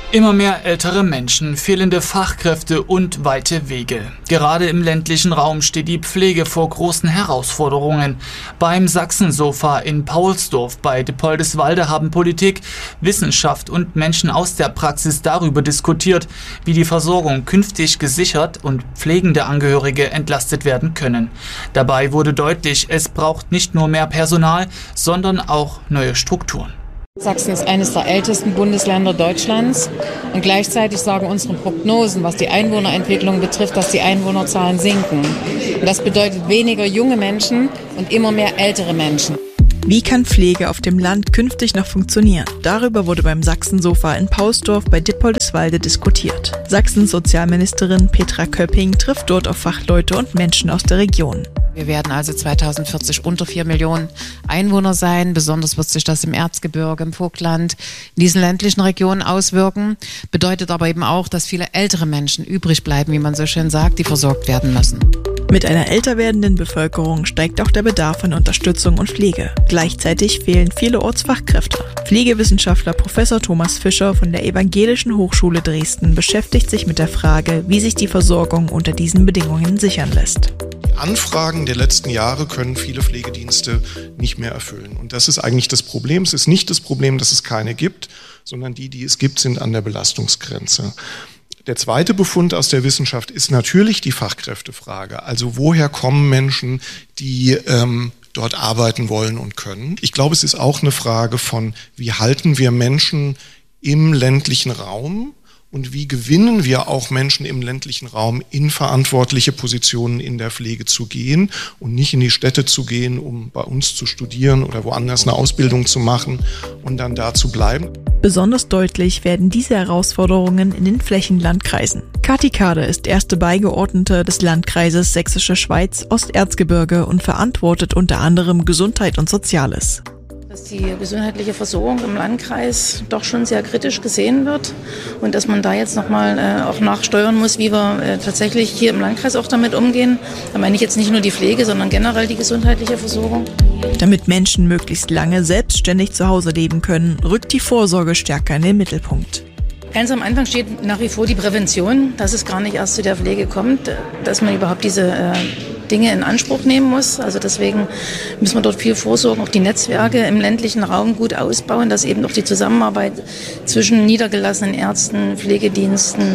Immer mehr ältere Menschen, fehlende Fachkräfte und weite Wege. Gerade im ländlichen Raum steht die Pflege vor großen Herausforderungen. Beim Sachsensofa in Paulsdorf bei Dippoldiswalde haben Politik, Wissenschaft und Menschen aus der Praxis darüber diskutiert, wie die Versorgung künftig gesichert und pflegende Angehörige entlastet werden können. Dabei wurde deutlich, es braucht nicht nur mehr Personal, sondern auch neue Strukturen. Sachsen ist eines der ältesten Bundesländer Deutschlands und gleichzeitig sagen unsere Prognosen, was die Einwohnerentwicklung betrifft, dass die Einwohnerzahlen sinken. Und das bedeutet weniger junge Menschen und immer mehr ältere Menschen. Wie kann Pflege auf dem Land künftig noch funktionieren? Darüber wurde beim Sachsensofa in Paulsdorf bei Dippoldiswalde diskutiert. Sachsens Sozialministerin Petra Köpping trifft dort auf Fachleute und Menschen aus der Region. Wir werden also 2040 unter 4 Millionen Einwohner sein. Besonders wird sich das im Erzgebirge, im Vogtland, in diesen ländlichen Regionen auswirken. Bedeutet aber eben auch, dass viele ältere Menschen übrig bleiben, wie man so schön sagt, die versorgt werden müssen. Mit einer älter werdenden Bevölkerung steigt auch der Bedarf an Unterstützung und Pflege. Gleichzeitig fehlen vielerorts Fachkräfte. Pflegewissenschaftler Professor Thomas Fischer von der Evangelischen Hochschule Dresden beschäftigt sich mit der Frage, wie sich die Versorgung unter diesen Bedingungen sichern lässt. Anfragen der letzten Jahre können viele Pflegedienste nicht mehr erfüllen. Und das ist eigentlich das Problem. Es ist nicht das Problem, dass es keine gibt, sondern die es gibt, sind an der Belastungsgrenze. Der zweite Befund aus der Wissenschaft ist natürlich die Fachkräftefrage. Also woher kommen Menschen, die dort arbeiten wollen und können? Ich glaube, es ist auch eine Frage von, wie halten wir Menschen im ländlichen Raum? Und wie gewinnen wir auch Menschen im ländlichen Raum in verantwortliche Positionen in der Pflege zu gehen und nicht in die Städte zu gehen, um bei uns zu studieren oder woanders eine Ausbildung zu machen und dann da zu bleiben. Besonders deutlich werden diese Herausforderungen in den Flächenlandkreisen. Kathi Kade ist erste Beigeordnete des Landkreises Sächsische Schweiz Osterzgebirge und verantwortet unter anderem Gesundheit und Soziales. Dass die gesundheitliche Versorgung im Landkreis doch schon sehr kritisch gesehen wird und dass man da jetzt nochmal auch nachsteuern muss, wie wir tatsächlich hier im Landkreis auch damit umgehen. Da meine ich jetzt nicht nur die Pflege, sondern generell die gesundheitliche Versorgung. Damit Menschen möglichst lange selbstständig zu Hause leben können, rückt die Vorsorge stärker in den Mittelpunkt. Ganz am Anfang steht nach wie vor die Prävention, dass es gar nicht erst zu der Pflege kommt, dass man überhaupt diese Dinge in Anspruch nehmen muss. Also deswegen müssen wir dort viel vorsorgen, auch die Netzwerke im ländlichen Raum gut ausbauen, dass eben auch die Zusammenarbeit zwischen niedergelassenen Ärzten, Pflegediensten,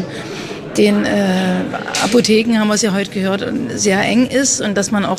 den Apotheken, haben wir es ja heute gehört, sehr eng ist und dass man auch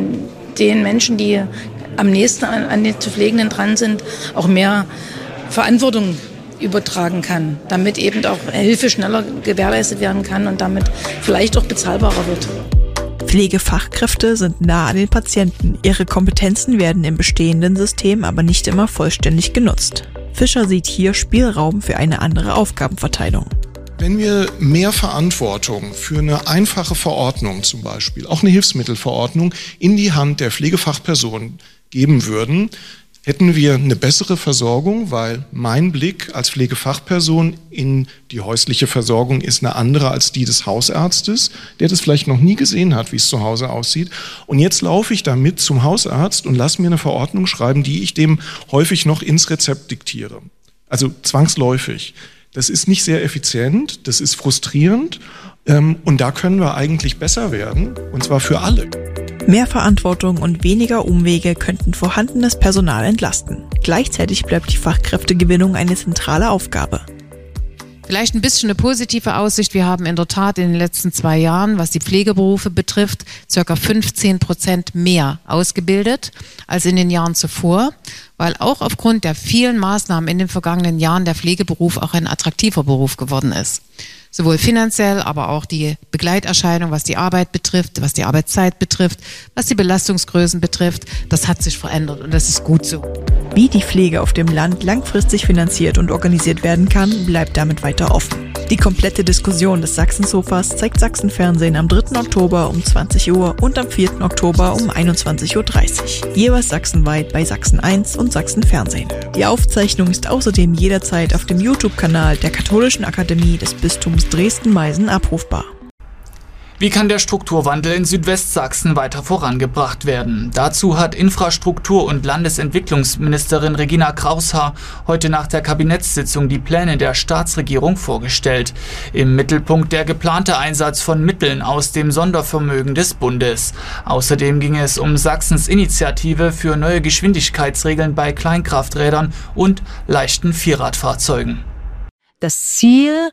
den Menschen, die am nächsten an den zu Pflegenden dran sind, auch mehr Verantwortung übertragen kann, damit eben auch Hilfe schneller gewährleistet werden kann und damit vielleicht auch bezahlbarer wird. Pflegefachkräfte sind nah an den Patienten. Ihre Kompetenzen werden im bestehenden System aber nicht immer vollständig genutzt. Fischer sieht hier Spielraum für eine andere Aufgabenverteilung. Wenn wir mehr Verantwortung für eine einfache Verordnung zum Beispiel, auch eine Hilfsmittelverordnung, in die Hand der Pflegefachperson geben würden, hätten wir eine bessere Versorgung, weil mein Blick als Pflegefachperson in die häusliche Versorgung ist eine andere als die des Hausarztes, der das vielleicht noch nie gesehen hat, wie es zu Hause aussieht. Und jetzt laufe ich damit zum Hausarzt und lasse mir eine Verordnung schreiben, die ich dem häufig noch ins Rezept diktiere. Also zwangsläufig. Das ist nicht sehr effizient, das ist frustrierend und da können wir eigentlich besser werden, und zwar für alle. Mehr Verantwortung und weniger Umwege könnten vorhandenes Personal entlasten. Gleichzeitig bleibt die Fachkräftegewinnung eine zentrale Aufgabe. Vielleicht ein bisschen eine positive Aussicht. Wir haben in der Tat in den letzten 2 Jahren, was die Pflegeberufe betrifft, ca. 15% mehr ausgebildet als in den Jahren zuvor, weil auch aufgrund der vielen Maßnahmen in den vergangenen Jahren der Pflegeberuf auch ein attraktiver Beruf geworden ist. Sowohl finanziell, aber auch die Begleiterscheinung, was die Arbeit betrifft, was die Arbeitszeit betrifft, was die Belastungsgrößen betrifft, das hat sich verändert und das ist gut so. Wie die Pflege auf dem Land langfristig finanziert und organisiert werden kann, bleibt damit weiter offen. Die komplette Diskussion des Sachsensofas zeigt Sachsenfernsehen am 3. Oktober um 20 Uhr und am 4. Oktober um 21.30 Uhr. Jeweils sachsenweit bei Sachsen 1 und Sachsenfernsehen. Die Aufzeichnung ist außerdem jederzeit auf dem YouTube-Kanal der Katholischen Akademie des Bistums Dresden-Meißen abrufbar. Wie kann der Strukturwandel in Südwestsachsen weiter vorangebracht werden? Dazu hat Infrastruktur- und Landesentwicklungsministerin Regina Kraushaar heute nach der Kabinettssitzung die Pläne der Staatsregierung vorgestellt. Im Mittelpunkt der geplante Einsatz von Mitteln aus dem Sondervermögen des Bundes. Außerdem ging es um Sachsens Initiative für neue Geschwindigkeitsregeln bei Kleinkrafträdern und leichten Vierradfahrzeugen. Das Ziel,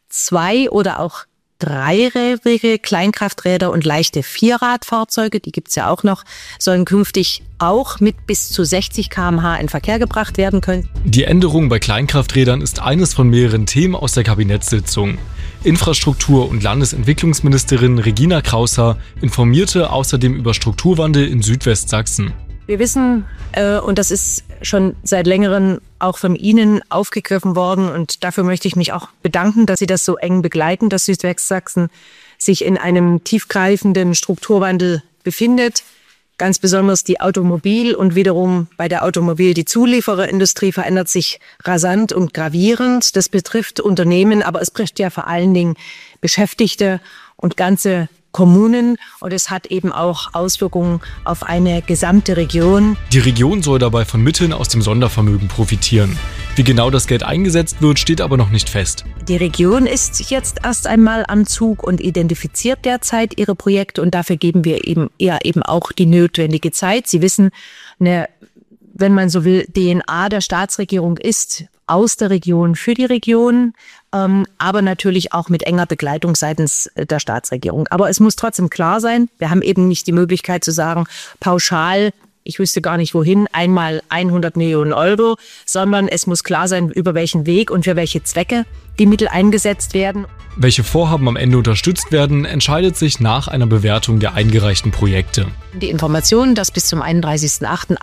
2 oder auch 3rädrige Kleinkrafträder und leichte Vierradfahrzeuge, die gibt's ja auch noch, sollen künftig auch mit bis zu 60 km/h in Verkehr gebracht werden können. Die Änderung bei Kleinkrafträdern ist eines von mehreren Themen aus der Kabinettssitzung. Infrastruktur- und Landesentwicklungsministerin Regina Kraushaar informierte außerdem über Strukturwandel in Südwestsachsen. Wir wissen, und das ist schon seit längerem auch von Ihnen aufgegriffen worden, und dafür möchte ich mich auch bedanken, dass Sie das so eng begleiten, dass Südwestsachsen sich in einem tiefgreifenden Strukturwandel befindet. Ganz besonders die Automobil- und wiederum bei der Automobil die Zuliefererindustrie verändert sich rasant und gravierend. Das betrifft Unternehmen, aber es betrifft ja vor allen Dingen Beschäftigte und ganze Kommunen, und es hat eben auch Auswirkungen auf eine gesamte Region. Die Region soll dabei von Mitteln aus dem Sondervermögen profitieren. Wie genau das Geld eingesetzt wird, steht aber noch nicht fest. Die Region ist jetzt erst einmal am Zug und identifiziert derzeit ihre Projekte, und dafür geben wir eben auch die notwendige Zeit. Sie wissen, wenn man so will, DNA der Staatsregierung ist aus der Region für die Region, aber natürlich auch mit enger Begleitung seitens der Staatsregierung. Aber es muss trotzdem klar sein, wir haben eben nicht die Möglichkeit zu sagen, pauschal, ich wüsste gar nicht wohin, einmal 100 Millionen Euro, sondern es muss klar sein, über welchen Weg und für welche Zwecke die Mittel eingesetzt werden. Welche Vorhaben am Ende unterstützt werden, entscheidet sich nach einer Bewertung der eingereichten Projekte. Die Information, dass bis zum 31.08.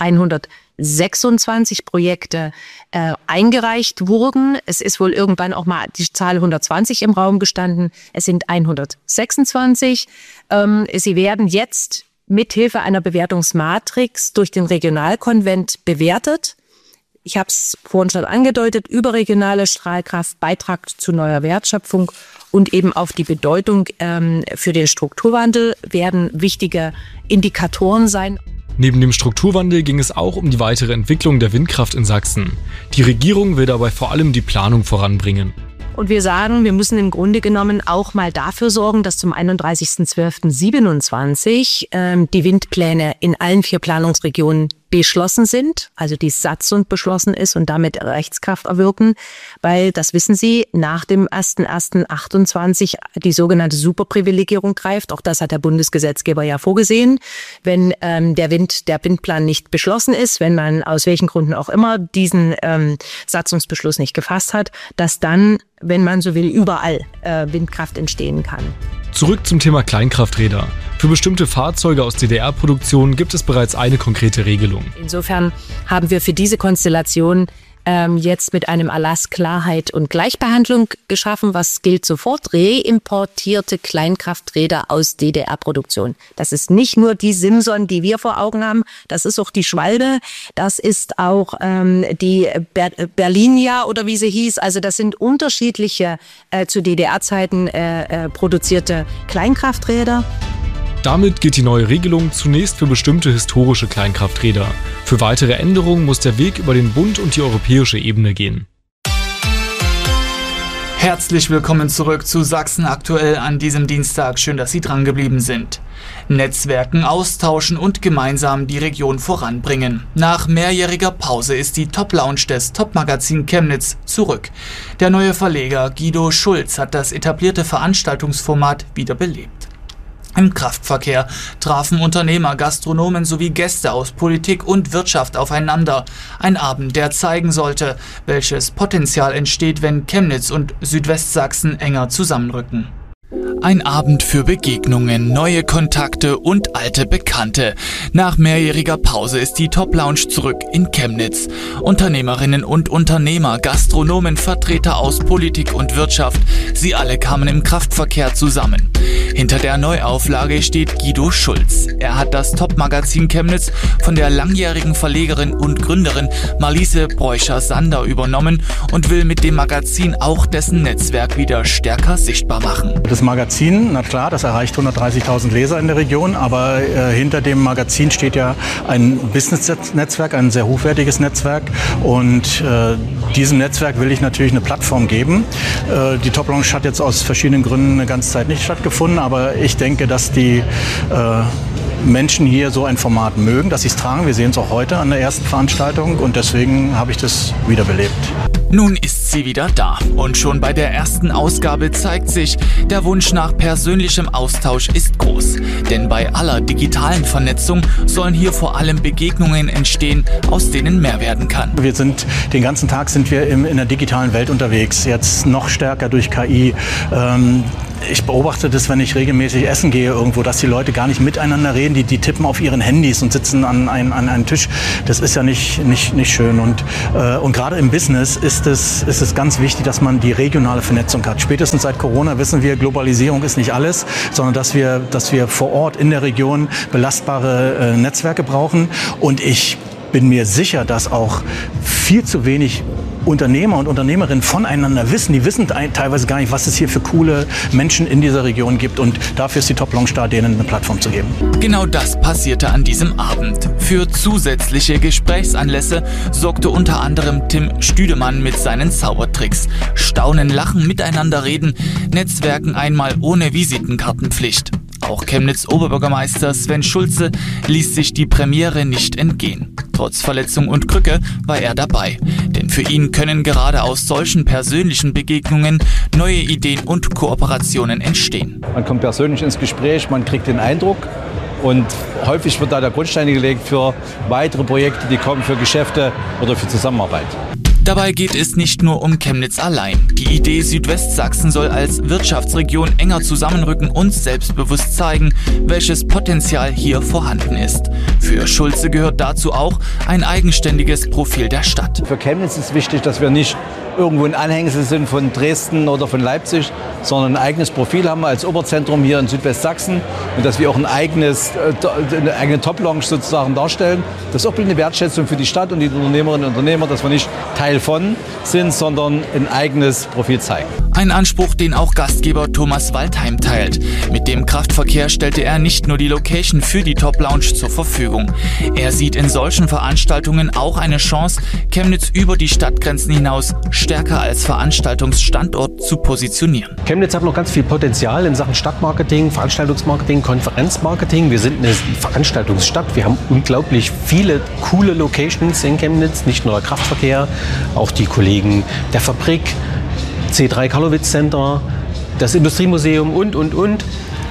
126 Projekte eingereicht wurden. Es ist wohl irgendwann auch mal die Zahl 120 im Raum gestanden. Es sind 126. Sie werden jetzt mithilfe einer Bewertungsmatrix durch den Regionalkonvent bewertet. Ich habe es vorhin schon angedeutet, überregionale Strahlkraft, Beitrag zu neuer Wertschöpfung und eben auf die Bedeutung für den Strukturwandel werden wichtige Indikatoren sein. Neben dem Strukturwandel ging es auch um die weitere Entwicklung der Windkraft in Sachsen. Die Regierung will dabei vor allem die Planung voranbringen. Und wir sagen, wir müssen im Grunde genommen auch mal dafür sorgen, dass zum 31.12.27 die Windpläne in allen 4 Planungsregionen beschlossen sind, also die Satzung beschlossen ist und damit Rechtskraft erwirken, weil, das wissen Sie, nach dem 01.01.28 die sogenannte Superprivilegierung greift. Auch das hat der Bundesgesetzgeber ja vorgesehen. Wenn der Windplan nicht beschlossen ist, wenn man aus welchen Gründen auch immer diesen Satzungsbeschluss nicht gefasst hat, dass dann, wenn man so will, überall Windkraft entstehen kann. Zurück zum Thema Kleinkrafträder. Für bestimmte Fahrzeuge aus DDR-Produktion gibt es bereits eine konkrete Regelung. Insofern haben wir für diese Konstellation jetzt mit einem Erlass Klarheit und Gleichbehandlung geschaffen. Was gilt sofort? Reimportierte Kleinkrafträder aus DDR-Produktion. Das ist nicht nur die Simson, die wir vor Augen haben. Das ist auch die Schwalbe. Das ist auch die Berlinia oder wie sie hieß. Also das sind unterschiedliche zu DDR-Zeiten produzierte Kleinkrafträder. Damit gilt die neue Regelung zunächst für bestimmte historische Kleinkrafträder. Für weitere Änderungen muss der Weg über den Bund und die europäische Ebene gehen. Herzlich willkommen zurück zu Sachsen aktuell an diesem Dienstag. Schön, dass Sie dran geblieben sind. Netzwerken austauschen und gemeinsam die Region voranbringen. Nach mehrjähriger Pause ist die Top-Lounge des Top-Magazin Chemnitz zurück. Der neue Verleger Guido Schulz hat das etablierte Veranstaltungsformat wiederbelebt. Im Kraftverkehr trafen Unternehmer, Gastronomen sowie Gäste aus Politik und Wirtschaft aufeinander. Ein Abend, der zeigen sollte, welches Potenzial entsteht, wenn Chemnitz und Südwestsachsen enger zusammenrücken. Ein Abend für Begegnungen, neue Kontakte und alte Bekannte. Nach mehrjähriger Pause ist die Top Lounge zurück in Chemnitz. Unternehmerinnen und Unternehmer, Gastronomen, Vertreter aus Politik und Wirtschaft, sie alle kamen im Kraftverkehr zusammen. Hinter der Neuauflage steht Guido Schulz. Er hat das Top-Magazin Chemnitz von der langjährigen Verlegerin und Gründerin Marliese Bräucher-Sander übernommen und will mit dem Magazin auch dessen Netzwerk wieder stärker sichtbar machen. Das Magazin, na klar, das erreicht 130.000 Leser in der Region, aber hinter dem Magazin steht ja ein Business-Netzwerk, ein sehr hochwertiges Netzwerk, und diesem Netzwerk will ich natürlich eine Plattform geben. Die Top Lounge hat jetzt aus verschiedenen Gründen eine ganze Zeit nicht stattgefunden, aber ich denke, dass die Menschen hier so ein Format mögen, dass sie es tragen. Wir sehen es auch heute an der ersten Veranstaltung, und deswegen habe ich das wiederbelebt. Nun ist sie wieder da, und schon bei der ersten Ausgabe zeigt sich, der Wunsch nach persönlichem Austausch ist groß. Denn bei aller digitalen Vernetzung sollen hier vor allem Begegnungen entstehen, aus denen mehr werden kann. Den ganzen Tag sind wir in der digitalen Welt unterwegs, jetzt noch stärker durch KI. Ich beobachte das, wenn ich regelmäßig essen gehe irgendwo, dass die Leute gar nicht miteinander reden, die tippen auf ihren Handys und sitzen an einem Tisch. Das ist ja nicht schön. Und gerade im Business ist es ganz wichtig, dass man die regionale Vernetzung hat. Spätestens seit Corona wissen wir, Globalisierung ist nicht alles, sondern dass wir vor Ort in der Region belastbare Netzwerke brauchen. Und ich bin mir sicher, dass auch viel zu wenig Unternehmer und Unternehmerinnen voneinander wissen. Die wissen teilweise gar nicht, was es hier für coole Menschen in dieser Region gibt, und dafür ist die Top Lounge da, denen eine Plattform zu geben. Genau das passierte an diesem Abend. Für zusätzliche Gesprächsanlässe sorgte unter anderem Tim Stüdemann mit seinen Zaubertricks. Staunen, lachen, miteinander reden, Netzwerken einmal ohne Visitenkartenpflicht. Auch Chemnitz-Oberbürgermeister Sven Schulze ließ sich die Premiere nicht entgehen. Trotz Verletzung und Krücke war er dabei. Denn für ihn können gerade aus solchen persönlichen Begegnungen neue Ideen und Kooperationen entstehen. Man kommt persönlich ins Gespräch, man kriegt den Eindruck, und häufig wird da der Grundstein gelegt für weitere Projekte, die kommen, für Geschäfte oder für Zusammenarbeit. Dabei geht es nicht nur um Chemnitz allein. Die Idee Südwestsachsen soll als Wirtschaftsregion enger zusammenrücken und selbstbewusst zeigen, welches Potenzial hier vorhanden ist. Für Schulze gehört dazu auch ein eigenständiges Profil der Stadt. Für Chemnitz ist wichtig, dass wir nicht irgendwo ein Anhängsel sind von Dresden oder von Leipzig, sondern ein eigenes Profil haben als Oberzentrum hier in Südwestsachsen, und dass wir auch eine eigene Top Lounge sozusagen darstellen. Das ist auch eine Wertschätzung für die Stadt und die Unternehmerinnen und Unternehmer, dass wir nicht Teil von sind, sondern ein eigenes Profil zeigen. Ein Anspruch, den auch Gastgeber Thomas Waldheim teilt. Mit dem Kraftverkehr stellte er nicht nur die Location für die Top Lounge zur Verfügung. Er sieht in solchen Veranstaltungen auch eine Chance, Chemnitz über die Stadtgrenzen hinaus stärker als Veranstaltungsstandort zu positionieren. Chemnitz hat noch ganz viel Potenzial in Sachen Stadtmarketing, Veranstaltungsmarketing, Konferenzmarketing. Wir sind eine Veranstaltungsstadt. Wir haben unglaublich viele coole Locations in Chemnitz, nicht nur der Kraftverkehr, auch die Kollegen der Fabrik, C3 Karlowitz Center, das Industriemuseum und. Und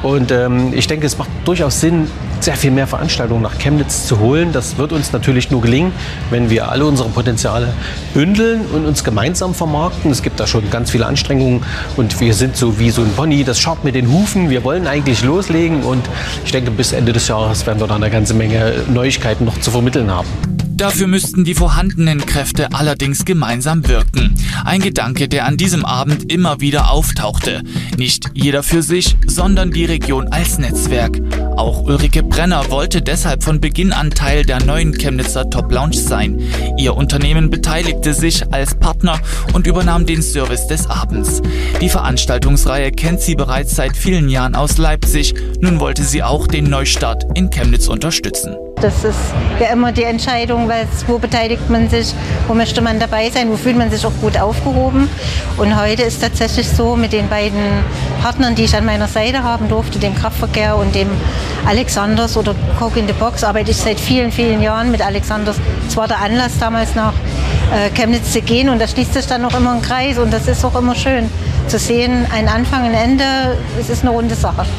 ich denke, es macht durchaus Sinn, sehr viel mehr Veranstaltungen nach Chemnitz zu holen. Das wird uns natürlich nur gelingen, wenn wir alle unsere Potenziale bündeln und uns gemeinsam vermarkten. Es gibt da schon ganz viele Anstrengungen, und wir sind so wie so ein Pony, das scharrt mit den Hufen. Wir wollen eigentlich loslegen, und ich denke, bis Ende des Jahres werden wir da eine ganze Menge Neuigkeiten noch zu vermitteln haben. Dafür müssten die vorhandenen Kräfte allerdings gemeinsam wirken. Ein Gedanke, der an diesem Abend immer wieder auftauchte. Nicht jeder für sich, sondern die Region als Netzwerk. Auch Ulrike Brenner wollte deshalb von Beginn an Teil der neuen Chemnitzer Top Lounge sein. Ihr Unternehmen beteiligte sich als Partner und übernahm den Service des Abends. Die Veranstaltungsreihe kennt sie bereits seit vielen Jahren aus Leipzig. Nun wollte sie auch den Neustart in Chemnitz unterstützen. Das ist ja immer die Entscheidung, wo beteiligt man sich, wo möchte man dabei sein, wo fühlt man sich auch gut aufgehoben. Und heute ist tatsächlich so, mit den beiden Partnern, die ich an meiner Seite haben durfte, dem Kraftverkehr und dem Alexanders oder Coke in the Box, arbeite ich seit vielen, vielen Jahren mit Alexanders. Es war der Anlass damals nach Chemnitz zu gehen, und da schließt sich dann noch immer ein Kreis, und das ist auch immer schön zu sehen, ein Anfang, ein Ende, es ist eine runde Sache.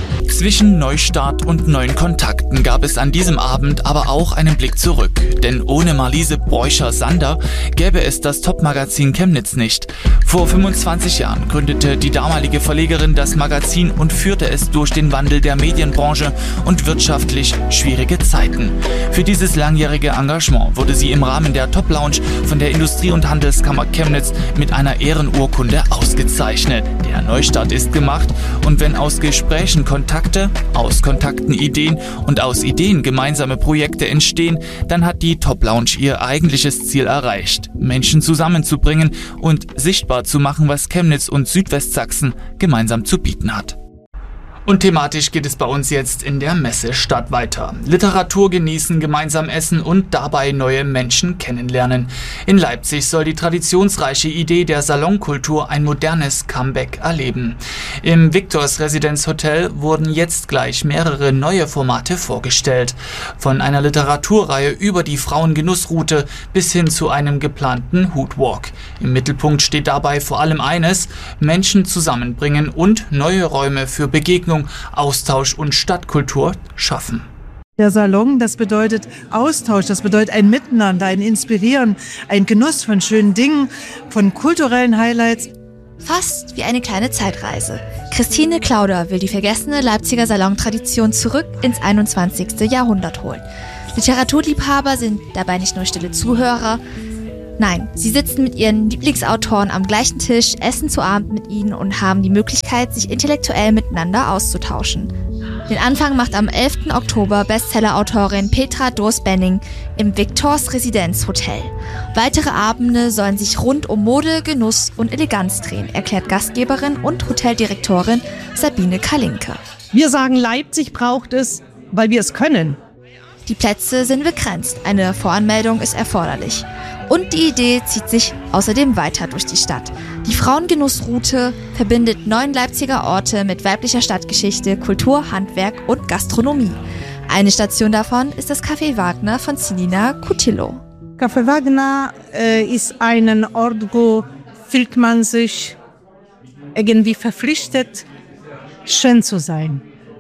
Zwischen Neustart und neuen Kontakten gab es an diesem Abend aber auch einen Blick zurück. Denn ohne Marliese Bräucher-Sander gäbe es das Top-Magazin Chemnitz nicht. Vor 25 Jahren gründete die damalige Verlegerin das Magazin und führte es durch den Wandel der Medienbranche und wirtschaftlich schwierige Zeiten. Für dieses langjährige Engagement wurde sie im Rahmen der Top Lounge von der Industrie- und Handelskammer Chemnitz mit einer Ehrenurkunde ausgezeichnet. Der Neustart ist gemacht und wenn aus Gesprächen Kontakte, aus Kontakten Ideen und aus Ideen gemeinsame Projekte entstehen, dann hat die Top Lounge ihr eigentliches Ziel erreicht, Menschen zusammenzubringen und sichtbar zu machen, was Chemnitz und Südwestsachsen gemeinsam zu bieten hat. Und thematisch geht es bei uns jetzt in der Messestadt weiter. Literatur genießen, gemeinsam essen und dabei neue Menschen kennenlernen. In Leipzig soll die traditionsreiche Idee der Salonkultur ein modernes Comeback erleben. Im Victors Residenzhotel wurden jetzt gleich mehrere neue Formate vorgestellt. Von einer Literaturreihe über die Frauengenussroute bis hin zu einem geplanten Hoodwalk. Im Mittelpunkt steht dabei vor allem eines: Menschen zusammenbringen und neue Räume für Begegnung, Austausch und Stadtkultur schaffen. Der Salon, das bedeutet Austausch, das bedeutet ein Miteinander, ein Inspirieren, ein Genuss von schönen Dingen, von kulturellen Highlights. Fast wie eine kleine Zeitreise. Christine Klauder will die vergessene Leipziger Salontradition zurück ins 21. Jahrhundert holen. Literaturliebhaber sind dabei nicht nur stille Zuhörer. Nein, sie sitzen mit ihren Lieblingsautoren am gleichen Tisch, essen zu Abend mit ihnen und haben die Möglichkeit, sich intellektuell miteinander auszutauschen. Den Anfang macht am 11. Oktober Bestsellerautorin Petra Doors-Benning im Victors Residenzhotel. Weitere Abende sollen sich rund um Mode, Genuss und Eleganz drehen, erklärt Gastgeberin und Hoteldirektorin Sabine Kalinke. Wir sagen, Leipzig braucht es, weil wir es können. Die Plätze sind begrenzt, eine Voranmeldung ist erforderlich. Und die Idee zieht sich außerdem weiter durch die Stadt. Die Frauengenussroute verbindet 9 Leipziger Orte mit weiblicher Stadtgeschichte, Kultur, Handwerk und Gastronomie. Eine Station davon ist das Café Wagner von Selina Cutillo. Café Wagner ist ein Ort, wo fühlt man sich irgendwie verpflichtet, schön zu sein.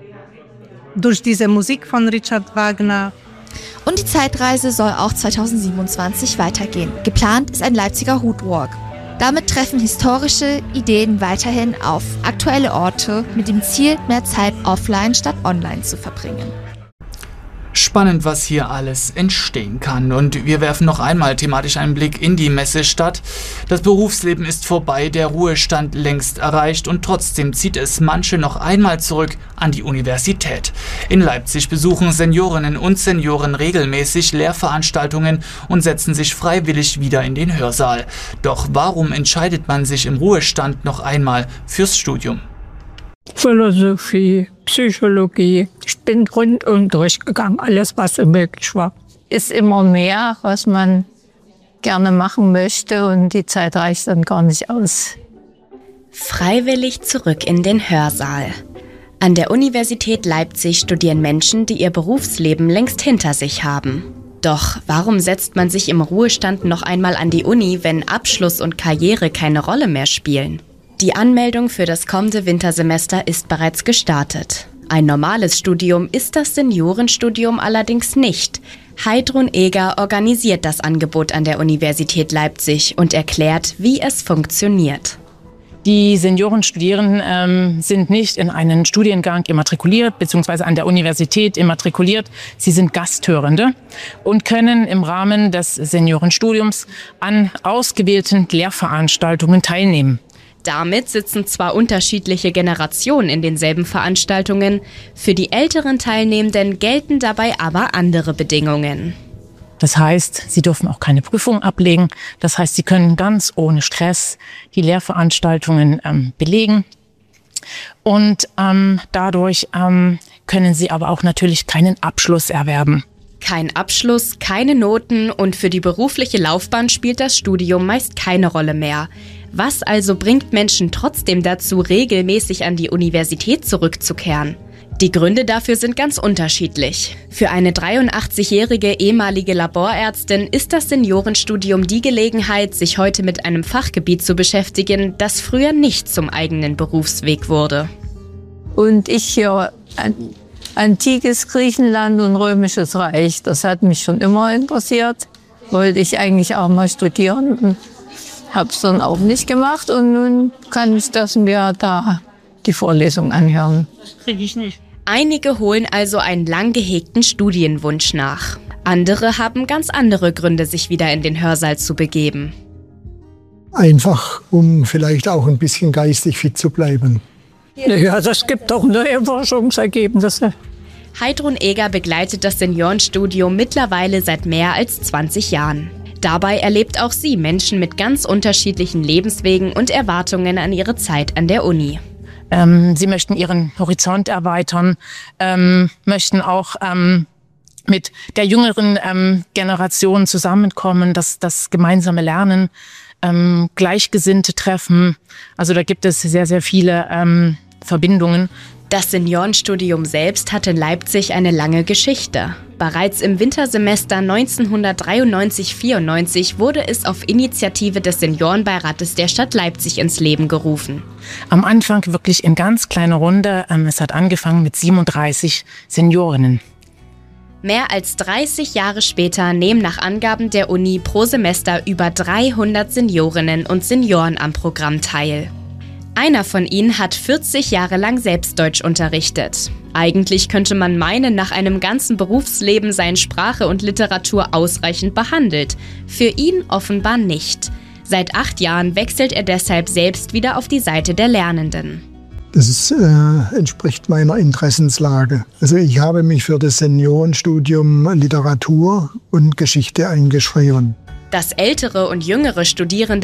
Durch diese Musik von Richard Wagner. Und die Zeitreise soll auch 2027 weitergehen. Geplant ist ein Leipziger Hoodwalk. Damit treffen historische Ideen weiterhin auf aktuelle Orte mit dem Ziel, mehr Zeit offline statt online zu verbringen. Spannend, was hier alles entstehen kann. Und wir werfen noch einmal thematisch einen Blick in die Messestadt. Das Berufsleben ist vorbei, der Ruhestand längst erreicht und trotzdem zieht es manche noch einmal zurück an die Universität. In Leipzig besuchen Seniorinnen und Senioren regelmäßig Lehrveranstaltungen und setzen sich freiwillig wieder in den Hörsaal. Doch warum entscheidet man sich im Ruhestand noch einmal fürs Studium? Philosophie, Psychologie. Ich bin rundum durchgegangen, alles was möglich war. Ist immer mehr, was man gerne machen möchte und die Zeit reicht dann gar nicht aus. Freiwillig zurück in den Hörsaal. An der Universität Leipzig studieren Menschen, die ihr Berufsleben längst hinter sich haben. Doch warum setzt man sich im Ruhestand noch einmal an die Uni, wenn Abschluss und Karriere keine Rolle mehr spielen? Die Anmeldung für das kommende Wintersemester ist bereits gestartet. Ein normales Studium ist das Seniorenstudium allerdings nicht. Heidrun Eger organisiert das Angebot an der Universität Leipzig und erklärt, wie es funktioniert. Die Seniorenstudierenden sind nicht in einen Studiengang immatrikuliert bzw. an der Universität immatrikuliert. Sie sind Gasthörende und können im Rahmen des Seniorenstudiums an ausgewählten Lehrveranstaltungen teilnehmen. Damit sitzen zwar unterschiedliche Generationen in denselben Veranstaltungen, für die älteren Teilnehmenden gelten dabei aber andere Bedingungen. Das heißt, sie dürfen auch keine Prüfung ablegen. Das heißt, sie können ganz ohne Stress die Lehrveranstaltungen belegen. Und dadurch können sie aber auch natürlich keinen Abschluss erwerben. Kein Abschluss, keine Noten und für die berufliche Laufbahn spielt das Studium meist keine Rolle mehr. Was also bringt Menschen trotzdem dazu, regelmäßig an die Universität zurückzukehren? Die Gründe dafür sind ganz unterschiedlich. Für eine 83-jährige ehemalige Laborärztin ist das Seniorenstudium die Gelegenheit, sich heute mit einem Fachgebiet zu beschäftigen, das früher nicht zum eigenen Berufsweg wurde. Und ich hier antikes Griechenland und römisches Reich. Das hat mich schon immer interessiert. Wollte ich eigentlich auch mal studieren und habe es dann auch nicht gemacht. Und nun kann ich das mir da die Vorlesung anhören. Kriege ich nicht. Einige holen also einen lang gehegten Studienwunsch nach. Andere haben ganz andere Gründe, sich wieder in den Hörsaal zu begeben. Einfach, um vielleicht auch ein bisschen geistig fit zu bleiben. Ja, das gibt auch neue Forschungsergebnisse. Heidrun Eger begleitet das Seniorenstudium mittlerweile seit mehr als 20 Jahren. Dabei erlebt auch sie Menschen mit ganz unterschiedlichen Lebenswegen und Erwartungen an ihre Zeit an der Uni. Sie möchten ihren Horizont erweitern, möchten auch mit der jüngeren Generation zusammenkommen, das gemeinsame Lernen, Gleichgesinnte treffen. Also da gibt es sehr, sehr viele Verbindungen. Das Seniorenstudium selbst hat in Leipzig eine lange Geschichte. Bereits im Wintersemester 1993/94 wurde es auf Initiative des Seniorenbeirates der Stadt Leipzig ins Leben gerufen. Am Anfang wirklich in ganz kleiner Runde. Es hat angefangen mit 37 Seniorinnen. Mehr als 30 Jahre später nehmen nach Angaben der Uni pro Semester über 300 Seniorinnen und Senioren am Programm teil. Einer von ihnen hat 40 Jahre lang selbst Deutsch unterrichtet. Eigentlich könnte man meinen, nach einem ganzen Berufsleben seien Sprache und Literatur ausreichend behandelt. Für ihn offenbar nicht. Seit 8 Jahren wechselt er deshalb selbst wieder auf die Seite der Lernenden. Das entspricht meiner Interessenslage. Also ich habe mich für das Seniorenstudium Literatur und Geschichte eingeschrieben. Dass ältere und jüngere Studierende